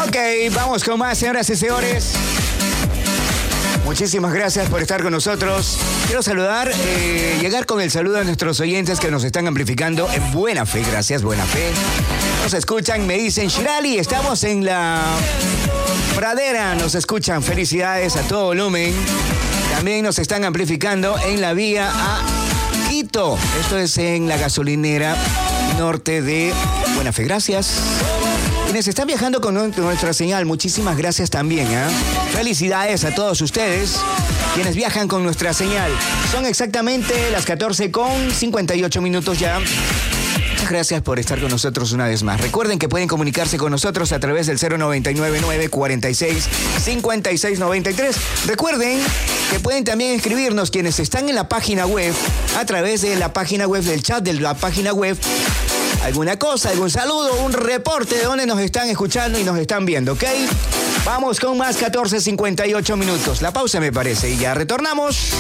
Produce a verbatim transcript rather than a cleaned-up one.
Ok, vamos con más, señoras y señores. Muchísimas gracias por estar con nosotros. Quiero saludar, eh, llegar con el saludo a nuestros oyentes que nos están amplificando en buena fe. Gracias, buena fe. Nos escuchan, me dicen, Shirali, estamos en la pradera. Nos escuchan, felicidades a todo volumen. También nos están amplificando en la vía a Quito. Esto es en la gasolinera norte de Buena Fe. Gracias. Quienes están viajando con nuestra señal, muchísimas gracias también. ¿eh? Felicidades a todos ustedes, quienes viajan con nuestra señal. Son exactamente las catorce con cincuenta y ocho minutos ya. Muchas gracias por estar con nosotros una vez más. Recuerden que pueden comunicarse con nosotros a través del cero nueve nueve nueve cuarenta y seis cincuenta y seis noventa y tres. Recuerden que pueden también escribirnos quienes están en la página web, a través de la página web, del chat de la página web, alguna cosa, algún saludo, un reporte de dónde nos están escuchando y nos están viendo, ¿ok? Vamos con más catorce cincuenta y ocho minutos. La pausa me parece y ya retornamos.